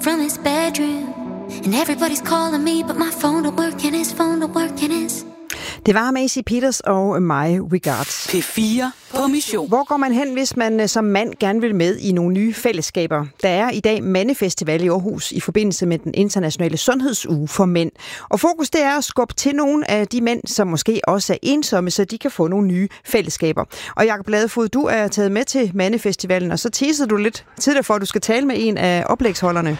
from his bedroom. And everybody's calling me, but my phone don't work and his phone don't work and his. Det var Macy Peters og My Regards. P4 på mission. Hvor går man hen, hvis man som mand gerne vil med i nogle nye fællesskaber? Der er i dag Mandefestival i Aarhus i forbindelse med den internationale sundhedsuge for mænd. Og fokus det er at skubbe til nogle af de mænd, som måske også er ensomme, så de kan få nogle nye fællesskaber. Og Jakob Ladefod, du er taget med til Mandefestivalen, og så teasede du lidt tidligere for, at du skal tale med en af oplægsholderne.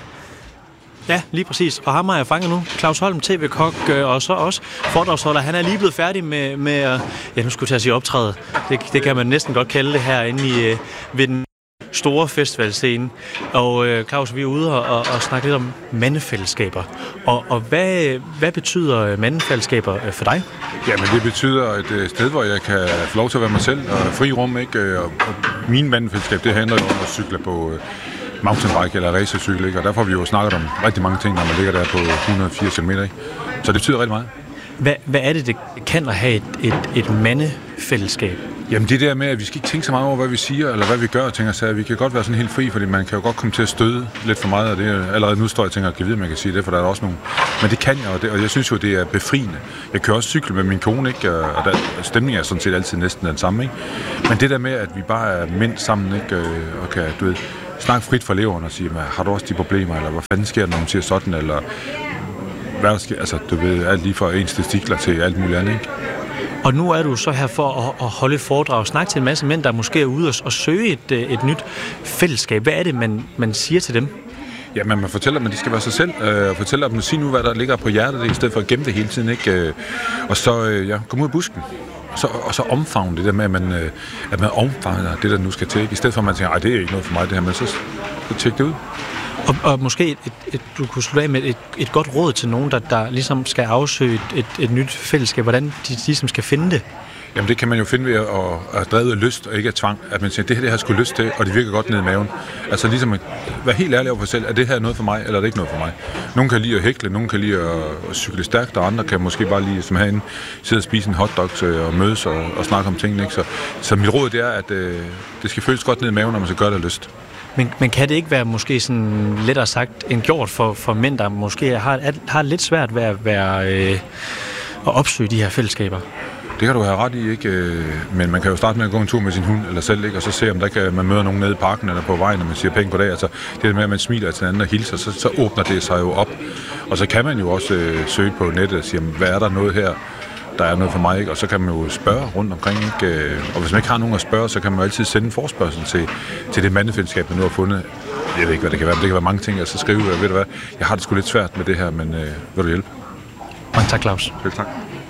Ja, lige præcis. Og ham har jeg fanget nu. Claus Holm, tv-kok, og så også foredragsholder. Han er lige blevet færdig med nu skulle jeg til at sige optræde. Det kan man næsten godt kalde det herinde ved den store festivalscene. Og Claus, vi er ude og snakke lidt om mandefællesskaber. Og hvad betyder mandefællesskaber for dig? Jamen, det betyder et sted, hvor jeg kan få lov til at være mig selv og fri rum, ikke? Og min mandefællesskab, det handler jo om at cykle på mountainbike eller racercykel, ikke? Og derfor har vi jo snakket om rigtig mange ting, når man ligger der på 180 km, ikke? Så det betyder rigtig meget. Hvad er det kan at have et mandefællesskab? Jamen det der med, at vi skal ikke tænke så meget over, hvad vi siger, eller hvad vi gør, og tænker sig, at vi kan godt være sådan helt fri, fordi man kan jo godt komme til at støde lidt for meget af det. Allerede nu står jeg og tænker, at jeg ved, man kan sige det, for der er også nogle. Men det kan jeg, og jeg synes jo, det er befriende. Jeg kører også cykle med min kone, ikke? Og stemningen er sådan set altid næsten den samme, ikke? Men det der med, at vi bare er mænd sammen, ikke? Og kan, du ved, snakke frit fra leveren og sige, har du også de problemer, eller hvad fanden sker der, når man siger sådan, eller hvad der sker, altså du ved, alt lige fra ens testikler til alt muligt andet, ikke? Og nu er du så her for at holde et foredrag og snakke til en masse mænd, der måske er ude og søge et nyt fællesskab. Hvad er det, man siger til dem? Jamen, man fortæller dem, at de skal være sig selv, og fortæller dem at sige nu, hvad der ligger på hjertet, i stedet for at gemme det hele tiden, ikke? Og så komme ud af busken. Og så omfavne det der med, at man omfavner det, der nu skal til, ikke? I stedet for at man tænker, det er ikke noget for mig, det her, men så tjek det ud. Og måske du kunne slutte af med et godt råd til nogen, der ligesom skal afsøge et nyt fællesskab, hvordan de ligesom skal finde det. Jamen det kan man jo finde ved at drive af lyst og ikke af tvang. At man siger, det her har jeg sgu lyst til, og det virker godt ned i maven. Altså ligesom at være helt ærlig over for sig selv, er det her noget for mig, eller er det ikke noget for mig? Nogle kan lide at hækle, nogle kan lide at cykle stærkt, og andre kan måske bare lide som herinde sidde og spise en hotdog og mødes og snakke om tingene. Ikke? Så mit råd det er, at det skal føles godt ned i maven, når man skal gøre det af lyst. Men kan det ikke være måske sådan lettere sagt end gjort for mænd, der måske har lidt svært ved at opsøge de her fællesskaber? Det kan du have ret i, ikke? Men man kan jo starte med at gå en tur med sin hund eller selv, ikke? Og så se, om man møder nogen nede i parken eller på vejen, og man siger pænt goddag. Altså, det med, at man smiler til den anden og hilser, så åbner det sig jo op. Og så kan man jo også søge på nettet og sige, hvad er der noget her, der er noget for mig, ikke? Og så kan man jo spørge rundt omkring, ikke? Og hvis man ikke har nogen at spørge, så kan man jo altid sende en forespørgsel til det mandefællesskab, man nu har fundet. Jeg ved ikke, hvad det kan være, men det kan være mange ting, og så skrive, ved du hvad, jeg har det sgu lidt svært med det her, men vil du hjælpe? Mange tak, Claus. Selv tak.